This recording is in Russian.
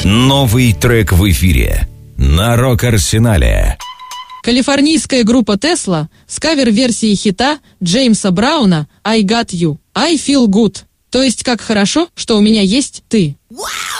Новый трек в эфире на Рок-Арсенале. Калифорнийская группа Tesla с кавер-версией хита Джеймса Брауна «I Got You», «I Feel Good», то есть «Как хорошо, что у меня есть ты». Wow!